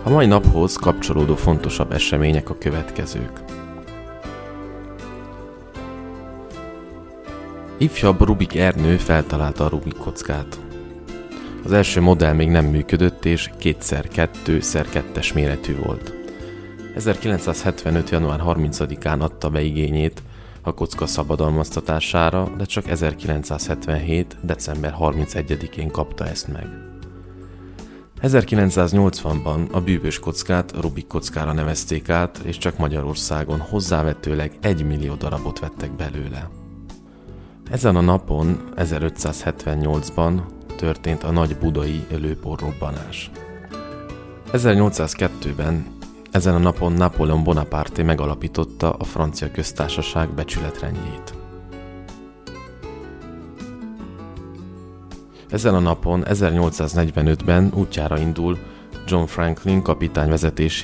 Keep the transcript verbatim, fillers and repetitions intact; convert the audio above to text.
A mai naphoz kapcsolódó fontosabb események a következők. Ifjabb Rubik Ernő feltalálta a Rubik kockát. Az első modell még nem működött és két szer kettő szer kettes méretű volt. ezerkilencszázhetvenöt. január harmincadikán adta be igényét a kocka szabadalmaztatására, de csak ezerkilencszázhetvenhét. december harmincegyedikén kapta ezt meg. ezerkilencszáznyolcvanban a bűvös kockát Rubik kockára nevezték át, és csak Magyarországon hozzávetőleg egy millió darabot vettek belőle. Ezen a napon, ezerötszázhetvennyolcban történt a nagy budai lőporrobbanás. ezernyolcszázkettőben ezen a napon Napoleon Bonaparte megalapította a Francia Köztársaság becsületrendjét. Ezen a napon ezernyolcszáznegyvenötben útjára indul John Franklin kapitány vezetésében